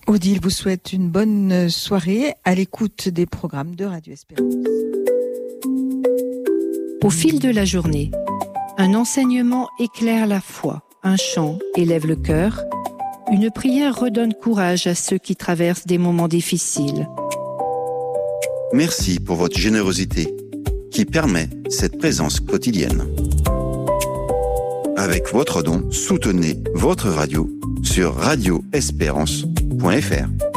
Odile vous souhaite une bonne soirée à l'écoute des programmes de Radio Espérance. Au fil de la journée, un enseignement éclaire la foi, un chant élève le cœur, une prière redonne courage à ceux qui traversent des moments difficiles. Merci pour votre générosité qui permet cette présence quotidienne. Avec votre don, soutenez votre radio sur radioespérance.fr.